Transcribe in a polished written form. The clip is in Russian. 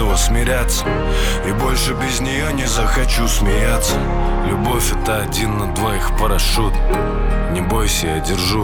готова смиряться, и больше без нее не захочу смеяться. Любовь — это 1 на 2 парашют. Не бойся, я держу